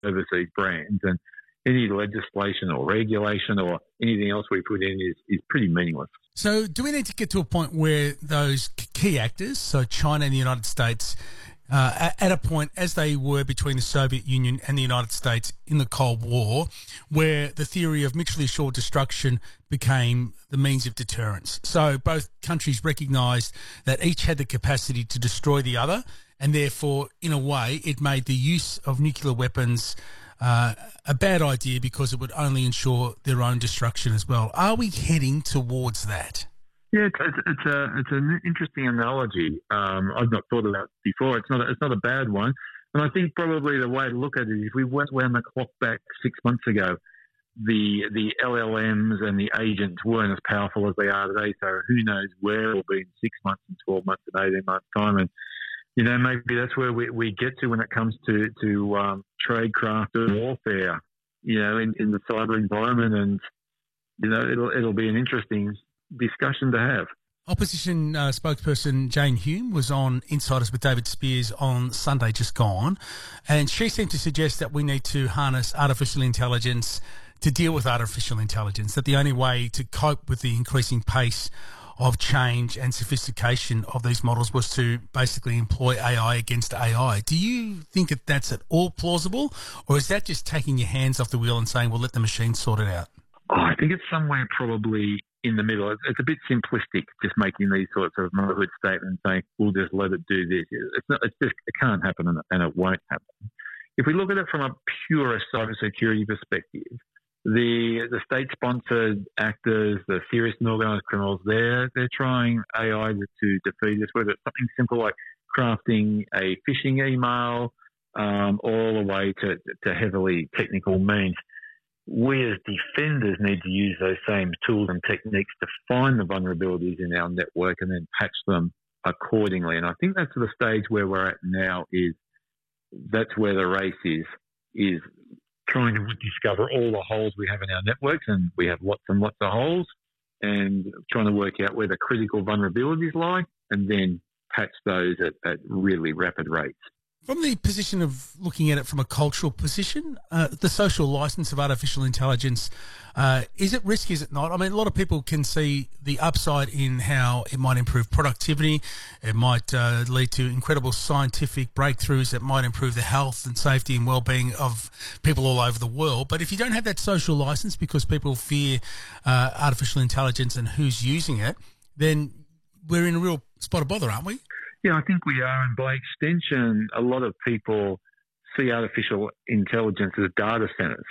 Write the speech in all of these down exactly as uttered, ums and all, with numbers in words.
overseas brands, and any legislation or regulation or anything else we put in is, is pretty meaningless. So do we need to get to a point where those key actors, so China and the United States, uh, at a point as they were between the Soviet Union and the United States in the Cold War, where the theory of mutually assured destruction became the means of deterrence? So both countries recognised that each had the capacity to destroy the other, and therefore, in a way, it made the use of nuclear weapons Uh, a bad idea because it would only ensure their own destruction as well. Are we heading towards that? Yeah, it's, it's, it's a it's an interesting analogy. Um, I've not thought about it before. It's not a, it's not a bad one, and I think probably the way to look at it is if we went round the clock back six months ago, the the L L Ms and the agents weren't as powerful as they are today. So who knows where we'll be in six months and twelve months and eighteen months time, and you know, maybe that's where we, we get to when it comes to, to um, tradecraft warfare, you know, in, in the cyber environment. And, you know, it'll it'll be an interesting discussion to have. Opposition uh, spokesperson Jane Hume was on Insiders with David Spears on Sunday just gone, and she seemed to suggest that we need to harness artificial intelligence to deal with artificial intelligence, that the only way to cope with the increasing pace of change and sophistication of these models was to basically employ A I against A I. Do you think that that's at all plausible, or is that just taking your hands off the wheel and saying, well, let the machine sort it out? Oh, I think it's somewhere probably in the middle. It's, it's a bit simplistic, just making these sorts of motherhood statements saying, we'll just let it do this. It's, not, it's just, it can't happen and, and it won't happen. If we look at it from a pure cybersecurity perspective, The the state-sponsored actors, the serious and organised criminals, they're, they're trying A I to defeat us, whether it's something simple like crafting a phishing email um, all the way to, to heavily technical means. We as defenders need to use those same tools and techniques to find the vulnerabilities in our network and then patch them accordingly. And I think that's the stage where we're at now is that's where the race is, is trying to discover all the holes we have in our networks, and we have lots and lots of holes, and trying to work out where the critical vulnerabilities lie and then patch those at, at really rapid rates. From the position of looking at it from a cultural position, uh, the social license of artificial intelligence, uh, is it risky, is it not? I mean, a lot of people can see the upside in how it might improve productivity. It might uh, lead to incredible scientific breakthroughs that might improve the health and safety and well-being of people all over the world. But if you don't have that social license because people fear uh, artificial intelligence and who's using it, then we're in a real spot of bother, aren't we? Yeah, I think we are. And by extension, a lot of people see artificial intelligence as data centres.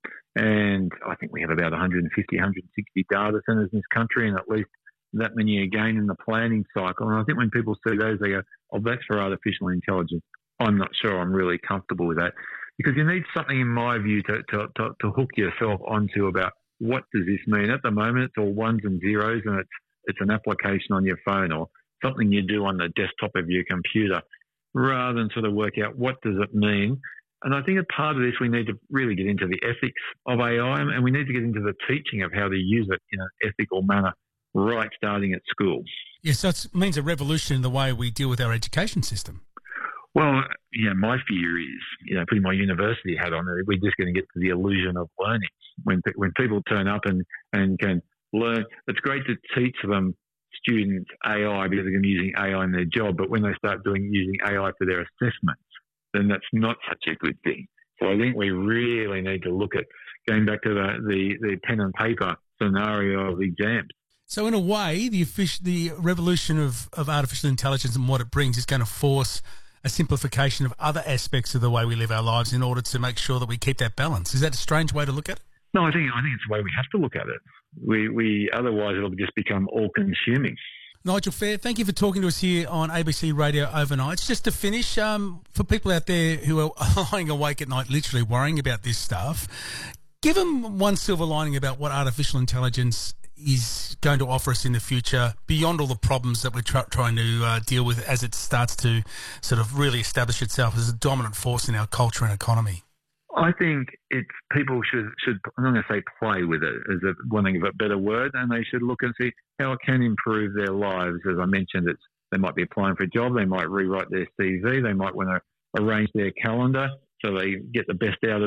And I think we have about one hundred fifty, one hundred sixty data centres in this country, and at least that many again in the planning cycle. And I think when people see those, they go, oh, that's for artificial intelligence. I'm not sure I'm really comfortable with that. Because you need something, in my view, to, to, to, to hook yourself onto about what does this mean. At the moment, it's all ones and zeros, and it's it's an application on your phone or something you do on the desktop of your computer, rather than sort of work out what does it mean. And I think a part of this, we need to really get into the ethics of A I, and we need to get into the teaching of how to use it in an ethical manner, right starting at school. Yes, so it means a revolution in the way we deal with our education system. Well, yeah, my fear is, you know, putting my university hat on, we're just going to get to the illusion of learning. When when people turn up and, and can learn, it's great to teach them students A I because they're going to be using A I in their job, but when they start doing using A I for their assessments, then that's not such a good thing. So I think we really need to look at going back to the, the, the pen and paper scenario of exams. So in a way, the offic- the revolution of, of artificial intelligence and what it brings is going to force a simplification of other aspects of the way we live our lives in order to make sure that we keep that balance. Is that a strange way to look at it? No, I think I think it's the way we have to look at it. We we otherwise it'll just become all-consuming. Nigel Fair, thank you for talking to us here on A B C Radio Overnights. Just to finish, um, for people out there who are lying awake at night literally worrying about this stuff, give them one silver lining about what artificial intelligence is going to offer us in the future beyond all the problems that we're tra- trying to uh, deal with as it starts to sort of really establish itself as a dominant force in our culture and economy. I think it's people should, should I'm not going to say play with it as a wanting of a better word, and they should look and see how it can improve their lives. As I mentioned, it's they might be applying for a job, they might rewrite their C V, they might want to arrange their calendar so they get the best out of